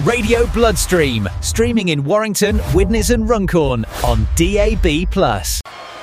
Radio Bloodstream, streaming in Warrington, Widnes and Runcorn on DAB+.